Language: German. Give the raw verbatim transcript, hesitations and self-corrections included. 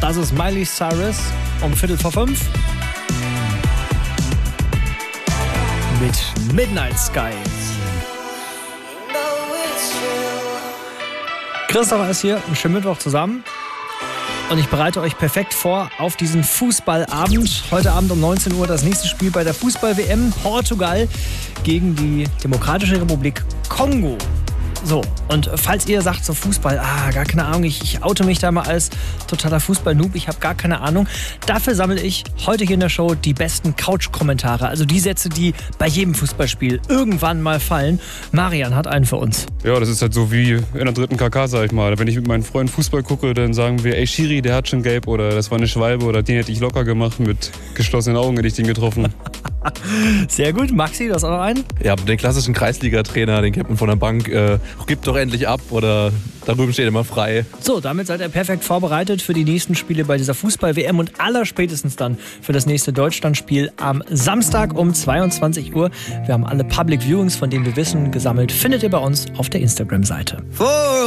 Das ist Miley Cyrus um Viertel vor fünf. Mit Midnight Sky. Christopher ist hier, einen schönen Mittwoch zusammen. Und ich bereite euch perfekt vor auf diesen Fußballabend. Heute Abend um neunzehn Uhr das nächste Spiel bei der Fußball-W M. Portugal gegen die Demokratische Republik Kongo. So, und falls ihr sagt so Fußball, ah, gar keine Ahnung, ich, ich oute mich da mal als totaler Fußball-Noob, ich habe gar keine Ahnung. Dafür sammle ich heute hier in der Show die besten Couch-Kommentare, also die Sätze, die bei jedem Fußballspiel irgendwann mal fallen. Marian hat einen für uns. Ja, das ist halt so wie in der dritten K K, sag ich mal. Wenn ich mit meinen Freunden Fußball gucke, dann sagen wir, ey Schiri, der hat schon gelb oder das war eine Schwalbe oder den hätte ich locker gemacht, mit geschlossenen Augen hätte ich den getroffen. Sehr gut. Maxi, du hast auch noch einen? Ja, den klassischen Kreisliga-Trainer, den kennt man von der Bank. Äh, gib doch endlich ab oder da drüben steht immer frei. So, damit seid ihr perfekt vorbereitet für die nächsten Spiele bei dieser Fußball-W M und allerspätestens dann für das nächste Deutschlandspiel am Samstag um zweiundzwanzig Uhr. Wir haben alle Public Viewings, von denen wir wissen, gesammelt. Findet ihr bei uns auf der Instagram-Seite.